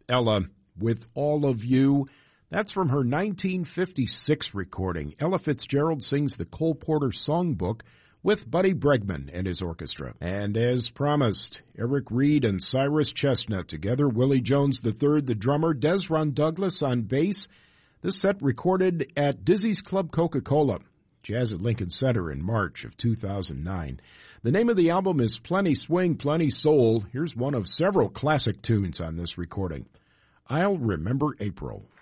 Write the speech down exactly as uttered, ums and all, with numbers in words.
Ella, With All of You. That's from her nineteen fifty-six recording. Ella Fitzgerald sings the Cole Porter Songbook with Buddy Bregman and his orchestra. And as promised, Eric Reed and Cyrus Chestnut together, Willie Jones the third, the drummer, Desron Douglas on bass. This set recorded at Dizzy's Club Coca-Cola, Jazz at Lincoln Center in March of two thousand nine. The name of the album is Plenty Swing, Plenty Soul. Here's one of several classic tunes on this recording. I'll Remember April.